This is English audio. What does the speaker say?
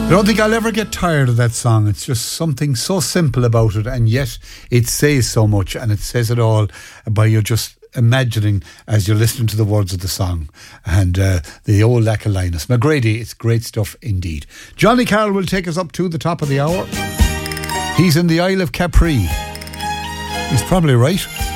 I don't think I'll ever get tired of that song. It's just something so simple about it, and yet it says so much, and it says it all by you just imagining as you're listening to the words of the song. And the old lack of Linus McGrady, it's great stuff indeed. Johnny Carroll will take us up to the top of the hour. He's in the Isle of Capri. He's probably right.